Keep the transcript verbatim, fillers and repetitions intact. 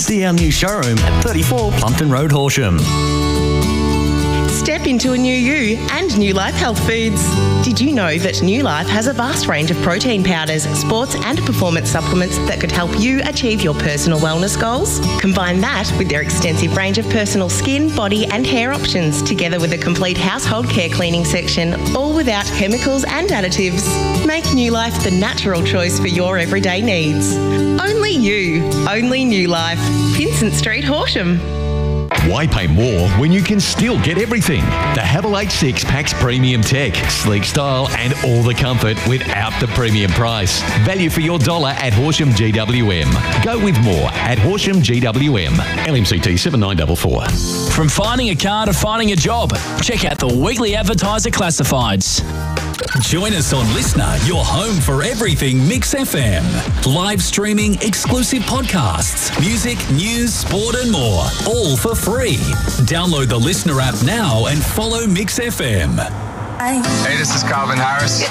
See our new showroom at thirty-four Plumpton Road, Horsham. Step into a new you and New Life Health Foods. Did you know that New Life has a vast range of protein powders, sports and performance supplements that could help you achieve your personal wellness goals? Combine that with their extensive range of personal skin, body and hair options, together with a complete household care cleaning section, all without chemicals and additives. Make New Life the natural choice for your everyday needs. Only you. Only New Life. Vincent Street, Horsham. Why pay more when you can still get everything? The Haval H six packs premium tech, sleek style and all the comfort without the premium price. Value for your dollar at Horsham G W M. Go with more at Horsham G W M. L M C T seven nine four four. From finding a car to finding a job, check out the Weekly Advertiser Classifieds. Join us on Listener, your home for everything Mix F M. Live streaming, exclusive podcasts, music, news, sport and more. All for free. Download the Listener app now and follow Mix F M. Hey, this is Calvin Harris.